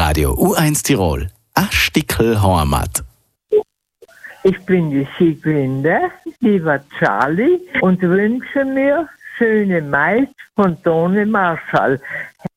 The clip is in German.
Radio U1 Tirol, a Stickel Heimat. Ich bin die Sieglinde, lieber Charlie, und wünsche mir schöne Mais von Tone Marshall.